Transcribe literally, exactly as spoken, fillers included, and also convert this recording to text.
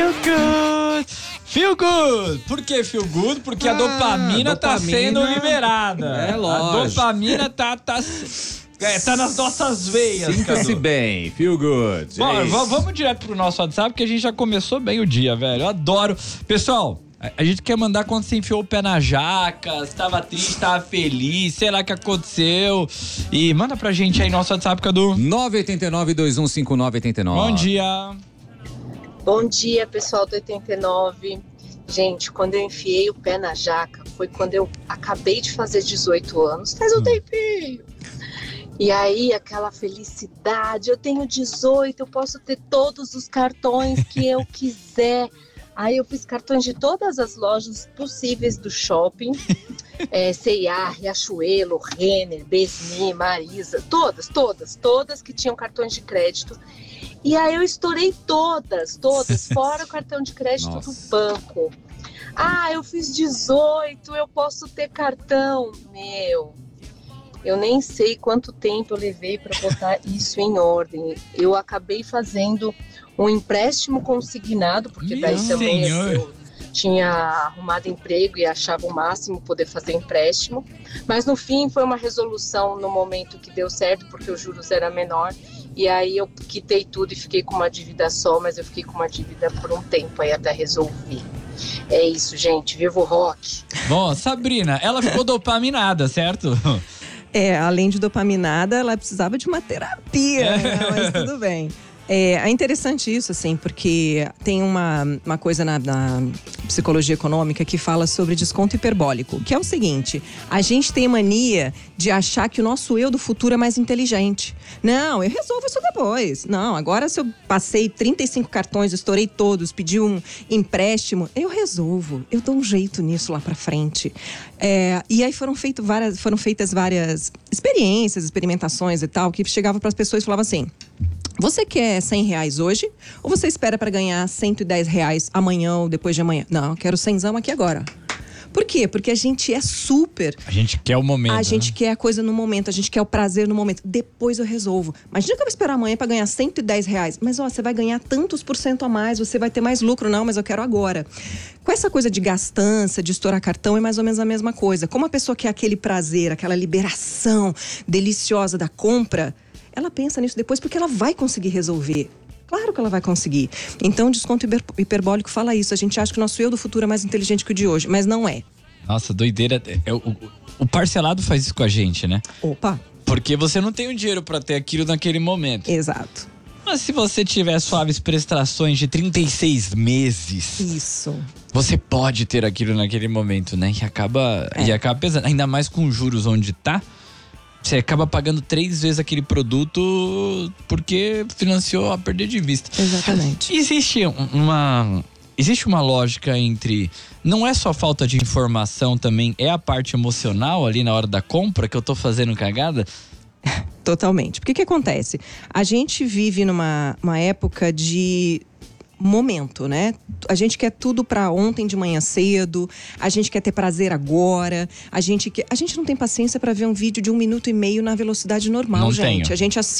Feel good, feel good. Por que feel good? Porque ah, a dopamina, dopamina tá sendo liberada. É lógico. A dopamina tá, tá, é, tá nas nossas veias. Sinta-se bem, feel good. Bom, é vamos direto pro nosso WhatsApp, porque a gente já começou bem o dia, velho. Eu adoro. Pessoal, a gente quer mandar quando você enfiou o pé na jaca, estava triste, estava feliz, sei lá o que aconteceu. E manda pra gente aí nosso WhatsApp, Cadu. nove oito nove, dois um cinco nove oito nove. Bom dia. Bom dia, pessoal do oitenta e nove. Gente, quando eu enfiei o pé na jaca, foi quando eu acabei de fazer dezoito anos, faz um tempinho. E aí, aquela felicidade, eu tenho dezoito, eu posso ter todos os cartões que eu quiser. Aí eu fiz cartões de todas as lojas possíveis do shopping, é, C e A, Riachuelo, Renner, Besni, Marisa, todas, todas, todas que tinham cartões de crédito. E aí eu estourei todas, todas, fora o cartão de crédito Nossa. do banco. Ah, eu fiz dezoito, eu posso ter cartão. Meu, eu nem sei quanto tempo eu levei para botar isso em ordem. Eu acabei fazendo um empréstimo consignado, porque daí Meu também senhor. eu tinha arrumado emprego e achava o máximo poder fazer empréstimo. Mas no fim foi uma resolução no momento que deu certo, porque os juros eram menor. E aí eu quitei tudo e fiquei com uma dívida só, mas eu fiquei com uma dívida por um tempo aí até resolver. É isso, gente. Viva o rock! Bom, Sabrina, ela ficou dopaminada, certo? É, além de dopaminada, ela precisava de uma terapia, né? Mas tudo bem. É, é interessante isso, assim, porque tem uma, uma coisa na, na psicologia econômica que fala sobre desconto hiperbólico, que é o seguinte: a gente tem mania de achar que o nosso eu do futuro é mais inteligente. Não, eu resolvo isso depois. Não, agora se eu passei trinta e cinco cartões, estourei todos, pedi um empréstimo, eu resolvo, eu dou um jeito nisso lá pra frente. É, e aí foram, feito várias, foram feitas várias experiências, experimentações e tal, que chegava para as pessoas e falava assim: você quer cem reais hoje? Ou você espera para ganhar cento e dez reais amanhã ou depois de amanhã? Não, eu quero cenzão aqui agora. Por quê? Porque a gente é super... A gente quer o momento. A gente né? quer a coisa no momento, a gente quer o prazer no momento. Depois eu resolvo. Imagina que eu vou esperar amanhã para ganhar cento e dez reais. Mas ó, você vai ganhar tantos por cento a mais, você vai ter mais lucro. Não, mas eu quero agora. Com essa coisa de gastança, de estourar cartão, é mais ou menos a mesma coisa. Como a pessoa quer aquele prazer, aquela liberação deliciosa da compra, ela pensa nisso depois porque ela vai conseguir resolver. Claro que ela vai conseguir. Então, o desconto hiper, hiperbólico fala isso. A gente acha que o nosso eu do futuro é mais inteligente que o de hoje, mas não é. Nossa, doideira. É, o, o, o parcelado faz isso com a gente, né? Opa! Porque você não tem o dinheiro pra ter aquilo naquele momento. Exato. Mas se você tiver suaves prestações de trinta e seis meses... Isso. Você pode ter aquilo naquele momento, né? E acaba, É. e acaba pesando. Ainda mais com juros onde tá. Você acaba pagando três vezes aquele produto porque financiou a perder de vista. Exatamente. Existe uma, existe uma lógica entre... Não é só falta de informação também, é a parte emocional ali na hora da compra que eu tô fazendo cagada? Totalmente. Porque o que acontece? A gente vive numa uma época de momento, né? A gente quer tudo pra ontem de manhã cedo, a gente quer ter prazer agora, a gente quer, a gente não tem paciência pra ver um vídeo de um minuto e meio na velocidade normal, Não gente. tenho. A gente